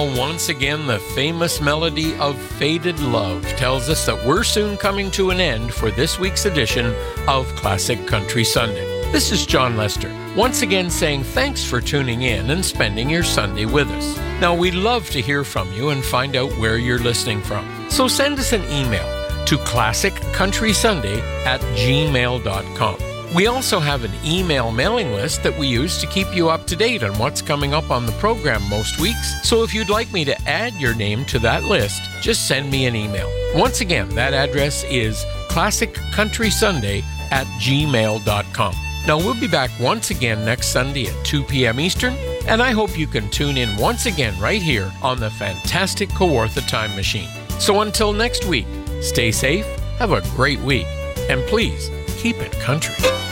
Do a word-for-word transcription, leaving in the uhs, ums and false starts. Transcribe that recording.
Well, once again, the famous melody of Faded Love tells us that we're soon coming to an end for this week's edition of Classic Country Sunday. This is John Lester, once again saying thanks for tuning in and spending your Sunday with us. Now, we'd love to hear from you and find out where you're listening from. So send us an email to classic country sunday at gmail dot com. We also have an email mailing list that we use to keep you up to date on what's coming up on the program most weeks. So if you'd like me to add your name to that list, just send me an email. Once again, that address is classic country sunday at gmail dot com. Now, we'll be back once again next Sunday at two p.m. Eastern, and I hope you can tune in once again right here on the fantastic Kawartha Time Machine. So until next week, stay safe, have a great week, and please keep it country.